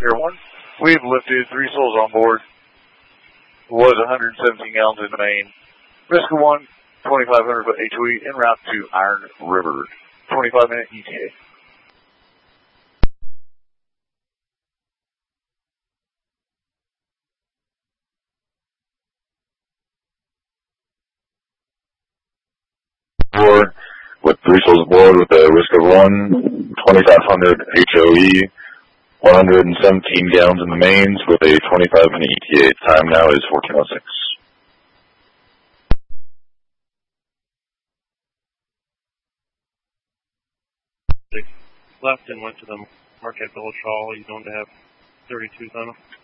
Air 1, we've lifted 3 souls on board. It was 117 gallons in the main. Risk of 1, 2,500 foot HOE en route to Iron River. 25-minute ETA. Board with 3 souls aboard with a risk of 1, 2,500 HOE, 117 gallons in the mains with a 25-minute ETA. Time now is 14:06. Left and went to the Marquette Village Hall. He's known to have 32s on him.